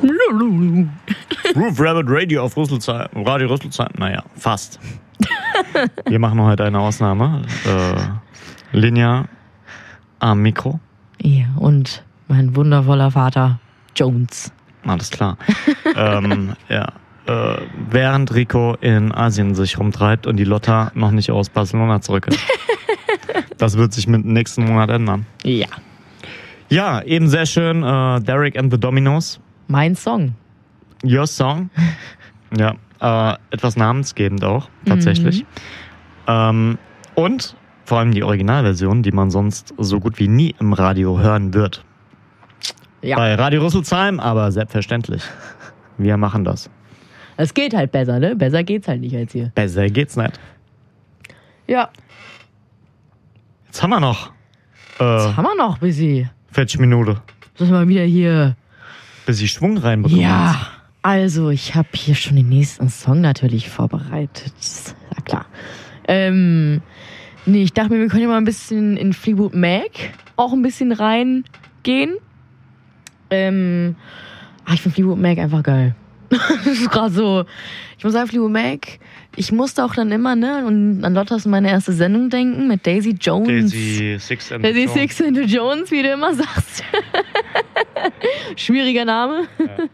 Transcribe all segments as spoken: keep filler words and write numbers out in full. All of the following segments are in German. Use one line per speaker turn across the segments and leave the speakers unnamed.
Roof Rabbit Radio auf Rüsselsheim. Radio Rüsselsheim, naja, fast. Wir machen heute eine Ausnahme. Äh, Linja am Mikro.
Ja, und mein wundervoller Vater Jones.
Alles klar. ähm, ja. Äh, während Rico in Asien sich rumtreibt und die Lotta noch nicht aus Barcelona zurück ist. Das wird sich mit nächsten Monat ändern.
Ja.
Ja, eben sehr schön. Äh, Derek and the Dominos.
Mein Song.
Your Song. Ja, äh, etwas namensgebend auch, tatsächlich. Mhm. Ähm, und vor allem die Originalversion, die man sonst so gut wie nie im Radio hören wird.
Ja.
Bei Radio Rüsselsheim, aber selbstverständlich. Wir machen das.
Es geht halt besser, ne? Besser geht's halt nicht als hier.
Besser geht's nicht.
Ja.
Jetzt haben wir noch. Äh,
Jetzt haben wir noch, Bussi.
vierzig Minuten.
Lass mal wieder hier.
Bis ich Schwung reinbekomme.
Ja. Also, ich habe hier schon den nächsten Song natürlich vorbereitet. Ja, klar. Ähm, nee, ich dachte mir, wir können ja mal ein bisschen in Fleetwood Mac auch ein bisschen reingehen. Ähm, ach, ich finde Fleetwood Mac einfach geil. Das ist gerade so. Ich muss sagen, Fleetwood Mac, ich musste auch dann immer, ne, und an Lottas meine erste Sendung denken mit Daisy Jones.
Daisy Six and
Daisy
Jones.
Six and Jones, wie du immer sagst. Schwieriger Name.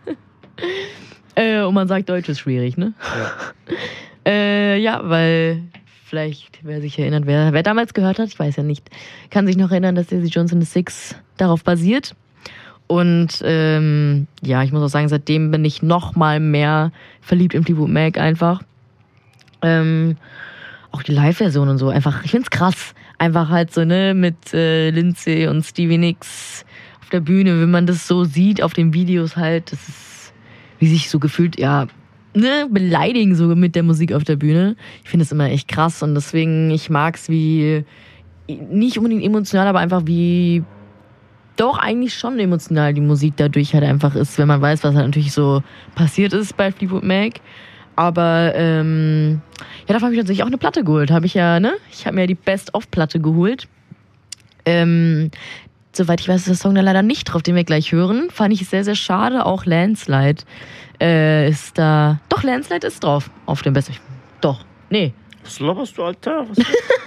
Ja. äh, und man sagt, Deutsch ist schwierig, ne? Ja, äh, ja, weil vielleicht, wer sich erinnert, wer, wer damals gehört hat, ich weiß ja nicht, kann sich noch erinnern, dass Daisy Jones and the Six darauf basiert. Und ähm, ja, ich muss auch sagen, seitdem bin ich noch mal mehr verliebt in Fleetwood Mac einfach. Ähm, auch die Live-Version und so, einfach, ich find's krass. Einfach halt so, ne, mit äh, Lindsay und Stevie Nicks auf der Bühne, wenn man das so sieht, auf den Videos halt, das ist, wie sich so gefühlt, ja, ne, beleidigen so mit der Musik auf der Bühne. Ich finde es immer echt krass und deswegen, ich mag's wie, nicht unbedingt emotional, aber einfach wie, doch eigentlich schon emotional die Musik dadurch halt einfach ist, wenn man weiß, was halt natürlich so passiert ist bei Fleetwood Mac. Aber ähm, ja, dafür habe ich tatsächlich auch eine Platte geholt. Habe ich ja, ne? Ich habe mir ja die Best-of-Platte geholt. Ähm, soweit ich weiß, ist der Song da leider nicht drauf, den wir gleich hören. Fand ich sehr, sehr schade. Auch Landslide äh, ist da. Doch, Landslide ist drauf auf dem Best-of. Doch, nee.
Was laberst du, Alter? Was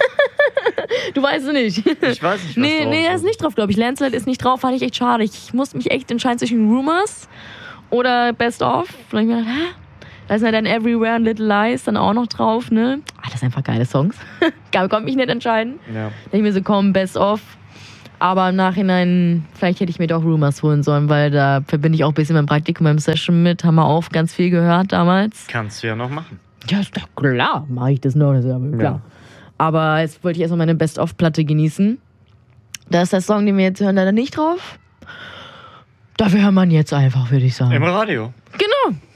Du weißt es nicht.
Ich weiß nicht, was
Nee,
drauf
nee, er ist nicht drauf, glaube ich. Landslide ist nicht drauf, fand ich echt schade. Ich musste mich echt entscheiden zwischen Rumors oder Best of. Und ich mir gedacht, hä? Da ist ja dann Everywhere and Little Lies dann auch noch drauf, ne? Ah, das sind einfach geile Songs. Konnte mich nicht entscheiden.
Ja.
Da ich mir so, komm, Best of. Aber im Nachhinein, vielleicht hätte ich mir doch Rumors holen sollen, weil da verbinde ich auch ein bisschen mein Praktikum beim Session mit. Haben wir auch ganz viel gehört damals.
Kannst du ja noch machen.
Ja, ist doch klar, mache ich das noch, das ist aber klar. Ja. Aber jetzt wollte ich erstmal meine Best-of-Platte genießen. Da ist der Song, den wir jetzt hören, leider nicht drauf. Dafür hört man jetzt einfach, würde ich sagen.
Im Radio.
Genau.